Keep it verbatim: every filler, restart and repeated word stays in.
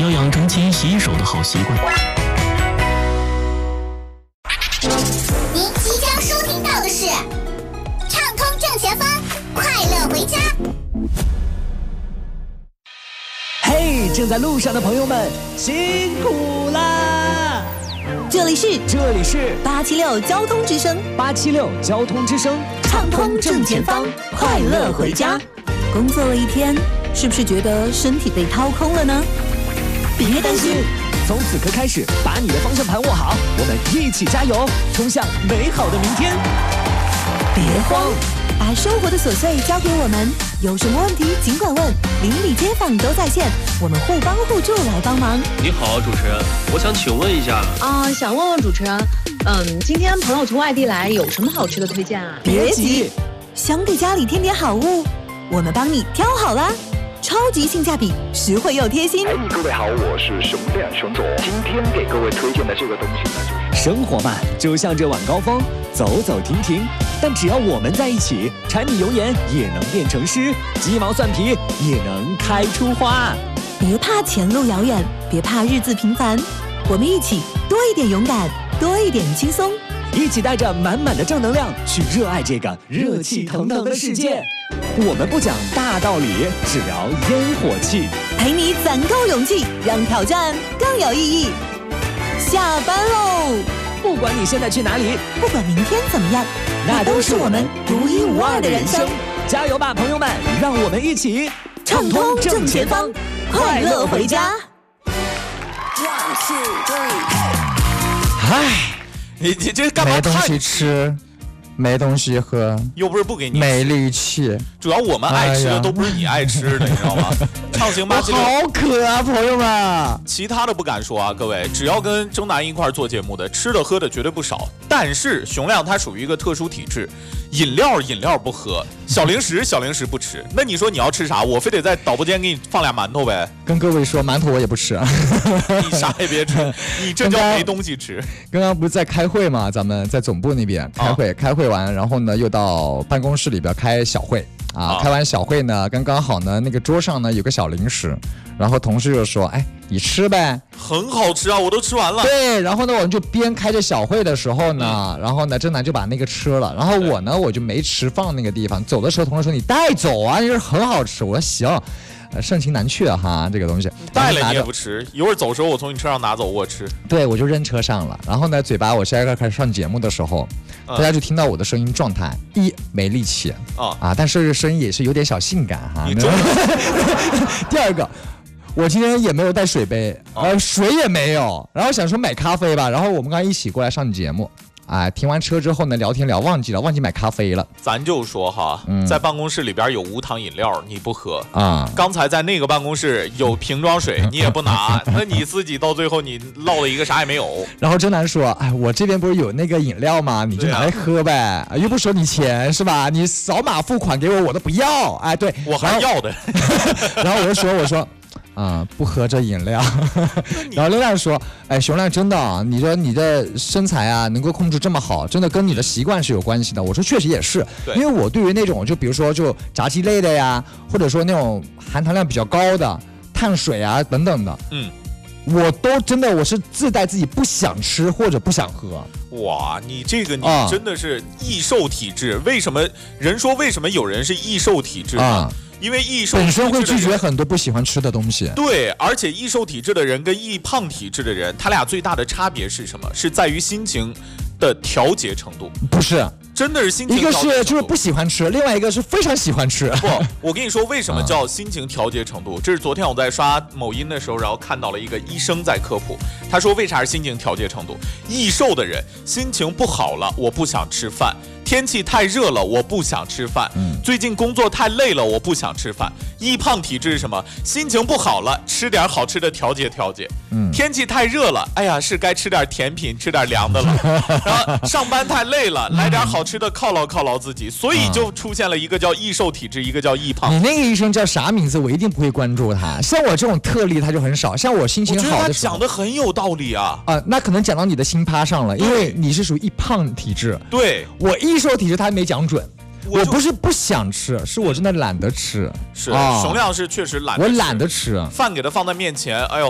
要养成勤洗手的好习惯。 您即将收听到的是畅通正前方，快乐回家。 嘿，正在路上的朋友们，辛苦啦！ 这里是这里是八七六交通之声， 八七六交通之声， 畅通正前方，快乐回家。工作了一天，是不是觉得身体被掏空了呢？别担心， 从此刻开始，把你的方向盘握好，我们一起加油，冲向美好的明天。 别慌，把生活的琐碎交给我们，有什么问题尽管问，邻里街坊都在线，我们互帮互助来帮忙。 你好，主持人，我想请问一下啊、呃，想问问主持人，嗯，今天朋友从外地来，有什么好吃的推荐啊？ 别急， 想给家里添点好物，我们帮你挑好啦。超级性价比，实惠又贴心。 哎，各位好，我是熊亮熊总。今天给各位推荐的这个东西呢，就是生活嘛，就像这晚高峰，走走停停。但只要我们在一起，柴米油盐也能变成诗，鸡毛蒜皮也能开出花。 别怕前路遥远，别怕日子平凡，我们一起多一点勇敢，多一点轻松， 一起带着满满的正能量去热爱这个热气腾腾的世界。我们不讲大道理，只聊烟火气， 陪你攒够勇气，让挑战更有意义。下班喽！ 不管你现在去哪里， 不管明天怎么样， 那都是我们独一无二的人生。加油吧，朋友们！让我们一起畅通正前方，快乐回家。 唉， 你你这干嘛？ 没东西吃，没东西喝， 又不是不给你， 没力气。 主要我们爱吃的都不是你爱吃的，你知道吗？畅行八七六， 好渴啊，朋友们！ 其他的不敢说啊，各位，只要跟征南一块做节目的，吃的喝的绝对不少。但是熊亮他属于一个特殊体质，饮料饮料不喝，小零食小零食不吃。那你说你要吃啥？我非得在导播间给你放俩馒头呗？ 跟各位说，馒头我也不吃。 你啥也别吃，你这叫没东西吃。 刚刚不是在开会嘛？咱们在总部那边开会，啊、开会完，然后呢又到办公室里边开小会。啊，开完小会呢，刚刚好呢，那个桌上呢有个小零食，然后同事就说：“哎，你吃呗， 很好吃啊，我都吃完了。” 对，然后呢，我们就边开着小会的时候呢，嗯、然后呢，正南就把那个吃了，然后我呢，我就没吃放那个地方。走的时候，同事说：“你带走啊，你这很好吃。”我说：“行。”呃，盛情难却哈，这个东西带了你也不吃，一会儿走的时候我从你车上拿走我吃。 对，我就扔车上了。然后呢，嘴巴我下一个开始上节目的时候，嗯、大家就听到我的声音状态，一没力气啊啊，但是这个声音也是有点小性感哈。 你中第二个，我今天也没有带水杯，呃，水也没有，然后想说买咖啡吧，然后我们刚一起过来上节目。啊，停完车之后呢，聊天聊忘记了，忘记买咖啡了。 咱就说哈，嗯、在办公室里边有无糖饮料，你不喝啊？ 刚才在那个办公室有瓶装水，你也不拿，那你自己到最后你落了一个啥也没有。 然后真南说：“哎，我这边不是有那个饮料吗？你就拿来喝呗，啊、又不收你钱是吧？你扫码付款给我，我都不要。哎，对我还要的。 然后我就说，我说。”啊、嗯，不喝这饮料。然后亮亮说：“哎，熊亮，真的啊，你的你的身材啊，能够控制这么好，真的跟你的习惯是有关系的。”我说：“确实也是，因为我对于那种就比如说就炸鸡类的呀，或者说那种含糖量比较高的碳水啊等等的，嗯，我都真的我是自带自己不想吃或者不想喝。” 哇，你这个你真的是易瘦体质。为什么人说为什么有人是易瘦体质呢？啊因为易瘦体质本身会拒绝很多不喜欢吃的东西。 对，而且易瘦体质的人跟易胖体质的人，他俩最大的差别是什么？是在于心情的调节程度。 不是， 真的是心情调节程度。一个是就是不喜欢吃，另外一个是非常喜欢吃。 不，我跟你说为什么叫心情调节程度？这是昨天我在刷某音的时候，然后看到了一个医生在科普，他说为啥是心情调节程度？易瘦的人心情不好了，我不想吃饭。天气太热了，我不想吃饭。嗯，最近工作太累了，我不想吃饭。易胖体质是什么？心情不好了，吃点好吃的调节调节。嗯，天气太热了，哎呀，是该吃点甜品，吃点凉的了。然后上班太累了，来点好吃的犒劳犒劳自己。所以就出现了一个叫易瘦体质，一个叫易胖。 你那个医生叫啥名字？我一定不会关注他。像我这种特例，他就很少。像我心情好的时候， 我觉得他讲的很有道理啊。 啊、呃，那可能讲到你的心趴上了，因为你是属于易胖体质。 对， 我易瘦体质他还没讲准。我, 我不是不想吃，是我真的懒得吃。 是，啊、熊亮是确实懒得吃， 我懒得吃， 饭给他放在面前，哎呦。